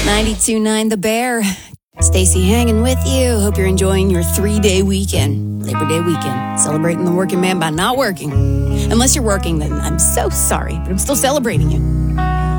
92.9 The Bear. Stacy hanging with you. Hope you're enjoying your 3-day weekend. Labor Day weekend. Celebrating the working man by not working. Unless you're working, then I'm so sorry, but I'm still celebrating you.